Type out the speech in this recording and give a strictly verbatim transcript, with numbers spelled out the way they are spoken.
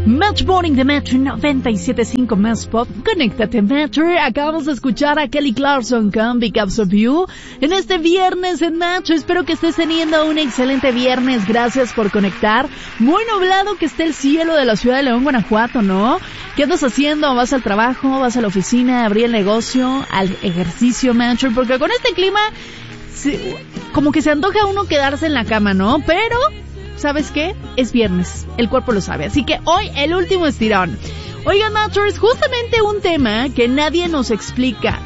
Match Morning de Metro noventa y siete punto cinco más pop. Conéctate, Metro. Acabamos de escuchar a Kelly Clarkson con Because of You en este viernes en Metro. Espero que estés teniendo un excelente viernes. Gracias por conectar. Muy nublado que esté el cielo de la ciudad de León, Guanajuato, ¿no? ¿Qué andas haciendo? ¿Vas al trabajo? ¿Vas a la oficina? ¿Abrir el negocio? ¿Al ejercicio, Metro? Porque con este clima se, como que se antoja a uno quedarse en la cama, ¿no? Pero ¿sabes qué? Es viernes, el cuerpo lo sabe, así que hoy el último estirón. Oigan, Matchers, justamente un tema que nadie nos explica.